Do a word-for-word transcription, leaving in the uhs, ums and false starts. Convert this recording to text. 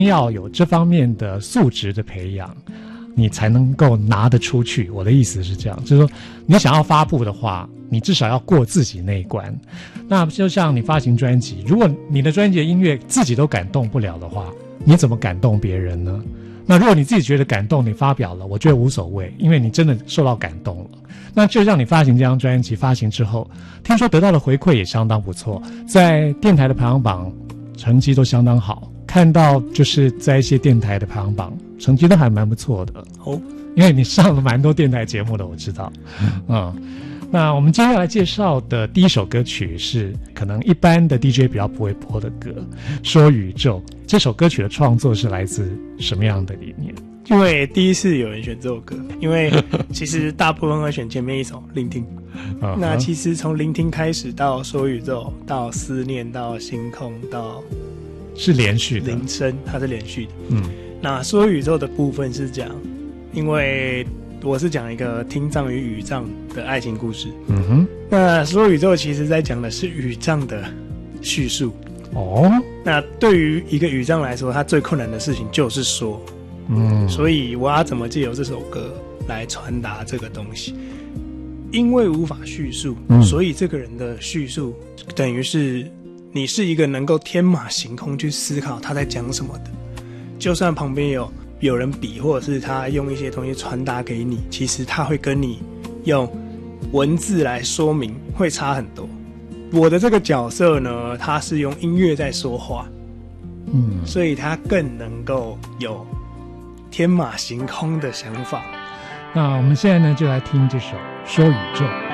要有这方面的素质的培养，你才能够拿得出去。我的意思是这样，就是说你想要发布的话，你至少要过自己那一关。那就像你发行专辑，如果你的专辑的音乐自己都感动不了的话，你怎么感动别人呢？那如果你自己觉得感动，你发表了，我觉得无所谓，因为你真的受到感动了。那就像你发行这张专辑，发行之后，听说得到的回馈也相当不错，在电台的排行榜成绩都相当好，看到就是在一些电台的排行榜成绩都还蛮不错的哦，因为你上了蛮多电台节目的，我知道。嗯，那我们接下来介绍的第一首歌曲是可能一般的 D J 比较不会播的歌，说宇宙。这首歌曲的创作是来自什么样的理念？ 因为第一次有人选这首歌，因为其实大部分会选前面一首聆听uh-huh. 那其实从聆听开始到说宇宙到思念到星空到是连续的， 铃声它是连续的。 嗯， 那说宇宙的部分是讲，因为我是讲一个听障与语障的爱情故事。 嗯哼， 那说宇宙其实在讲的是语障的叙述。 哦， 那对于一个语障来说，他最困难的事情就是说， 嗯， 所以我要怎么借由这首歌来传达这个东西？因为无法叙述， 嗯， 所以这个人的叙述等于是你是一个能够天马行空去思考他在讲什么的。就算旁边有有人比，或者是他用一些东西传达给你，其实他会跟你用文字来说明会差很多。我的这个角色呢，他是用音乐在说话， 嗯， 所以他更能够有天马行空的想法。 那我们现在呢，就来听这首《说宇宙》。